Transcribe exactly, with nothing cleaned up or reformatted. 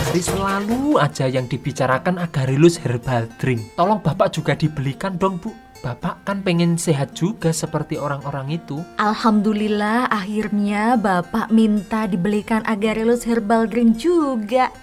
hari selalu aja yang dibicarakan Agarelus Herbal Drink. Tolong Bapak juga dibelikan dong, Bu. Bapak kan pengen sehat juga seperti orang-orang itu. Alhamdulillah akhirnya Bapak minta dibelikan Agarelus Herbal Drink juga.